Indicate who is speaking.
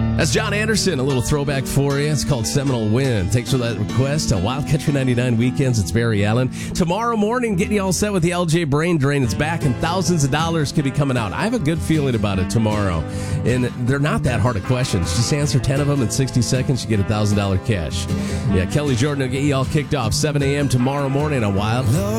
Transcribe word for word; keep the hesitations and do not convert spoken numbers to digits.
Speaker 1: That's John Anderson, a little throwback for you. It's called Seminole Wind. Thanks for that request. On Wild Country ninety-nine Weekends, it's Barry Allen. Tomorrow morning, getting you all set with the L J Brain Drain. It's back, and thousands of dollars could be coming out. I have a good feeling about it tomorrow. And they're not that hard of questions. Just answer ten of them in sixty seconds, you get one thousand dollars cash. Yeah, Kelly Jordan will get you all kicked off. seven a.m. tomorrow morning on Wild